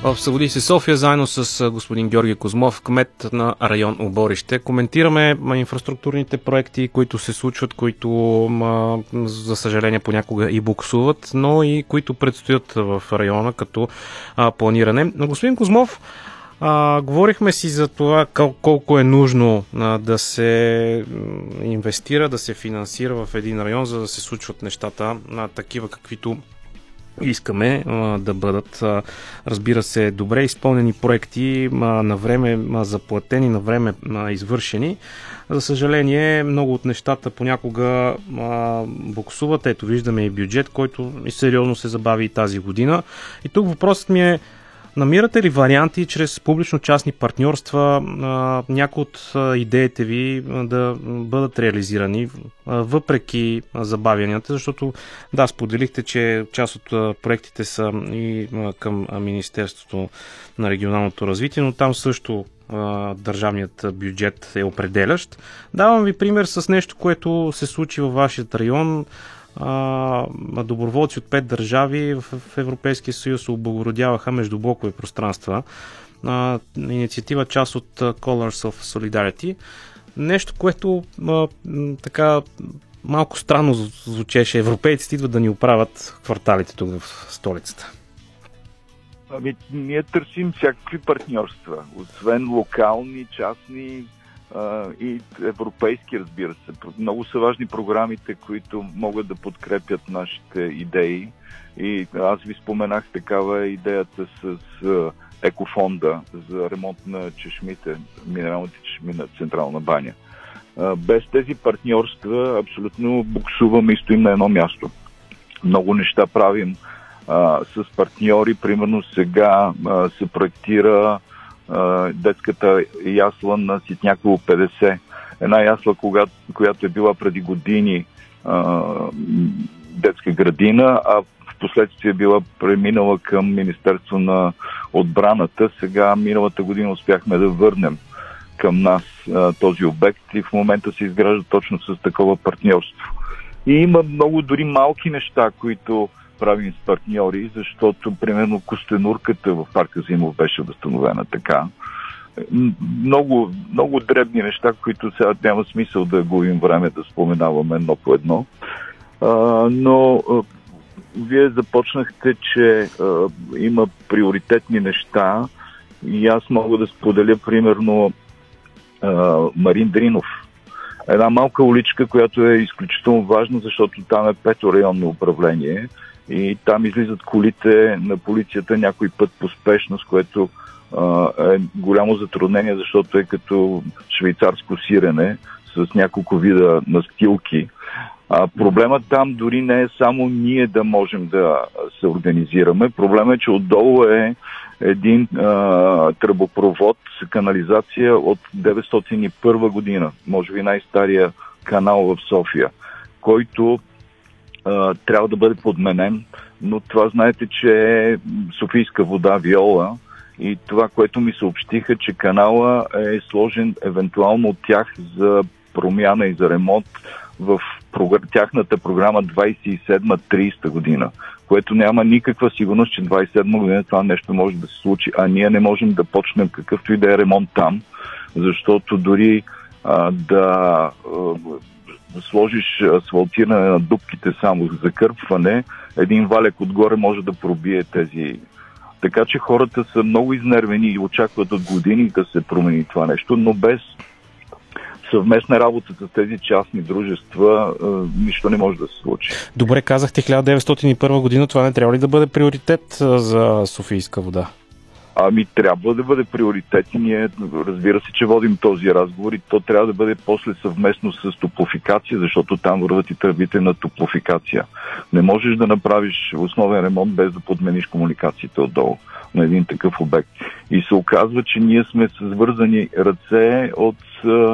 В Събуди се София, заедно с господин Георги Козмов, кмет на район Оборище. Коментираме инфраструктурните проекти, които се случват, които за съжаление понякога и буксуват, но и които предстоят в района като планиране. Но господин Козмов, говорихме си за това колко е нужно да се инвестира, да се финансира в един район, за да се случват нещата такива, каквито искаме да бъдат, разбира се, добре изпълнени проекти, на време заплатени, на време извършени. За съжаление, много от нещата понякога буксуват. Ето, виждаме и бюджет, който сериозно се забави и тази година. И тук въпросът ми е: намирате ли варианти чрез публично-частни партньорства някои от идеите ви да бъдат реализирани въпреки забавянията? Защото да, споделихте, че част от проектите са и към Министерството на регионалното развитие, но там също държавният бюджет е определящ. Давам ви пример с нещо, което се случи във вашия район. Доброволци от 5 държави в Европейския съюз облагородяваха междублокови пространства. Инициатива, част от Colors of Solidarity. Нещо, което така малко странно звучеше. Европейците идват да ни оправят кварталите тук в столицата. Ние търсим всякакви партньорства, освен локални, частни и европейски, разбира се. Много са важни програмите, които могат да подкрепят нашите идеи. И аз ви споменах такава идеята с екофонда за ремонт на чешмите, минералните чешми на Централна баня. Без тези партньорства абсолютно буксуваме и стоим на едно място. Много неща правим с партньори. Примерно сега се проектира детската ясла на Ситняково 50. Една ясла, която е била преди години детска градина, а в последствие била преминала към Министерство на отбраната. Сега, миналата година, успяхме да върнем към нас този обект и в момента се изгражда точно с такова партньорство. И има много дори малки неща, които правим с партньори, защото, примерно, костенурката в парка Зимов беше възстановена така. Много, много дребни неща, които сега няма смисъл да губим време да споменаваме едно по едно. Но вие започнахте, че има приоритетни неща и аз мога да споделя, примерно, Марин Дринов. Една малка уличка, която е изключително важна, защото там е 5-то районно управление и там излизат колите на полицията някой път по спешност, което е голямо затруднение, защото е като швейцарско сирене с няколко вида настилки. Проблемът там дори не е само ние да можем да се организираме. Проблемът е, че отдолу е един тръбопровод с канализация от 901 година, може би най-стария канал в София, който трябва да бъде подменен, но това знаете, че е Софийска вода, Виола, и това, което ми съобщиха, че канала е сложен евентуално от тях за промяна и за ремонт в тяхната програма 27-30 година, което няма никаква сигурност, че 27 година това нещо може да се случи, а ние не можем да почнем какъвто и да е ремонт там, защото дори да сложиш асфалтиране на дупките само за закърпване, един валек отгоре може да пробие тези. Така че хората са много изнервени и очакват от години да се промени това нещо, но без съвместна работа с тези частни дружества нищо не може да се случи. Добре, казахте 1901 година, това не трябва ли да бъде приоритет за Софийска вода? Трябва да бъде приоритет и ние, разбира се, че водим този разговор и то трябва да бъде после съвместно с топлофикация, защото там върват и тръбите на топлофикация. Не можеш да направиш основен ремонт без да подмениш комуникациите отдолу на един такъв обект. И се оказва, че ние сме с вързани ръце от